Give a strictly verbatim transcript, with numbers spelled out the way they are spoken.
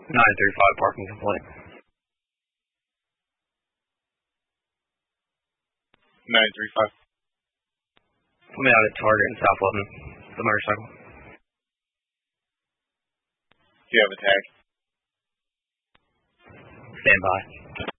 nine three five, parking complaint. nine three five. Coming out at Target in South London, the motorcycle. Do you have a tag? Stand by.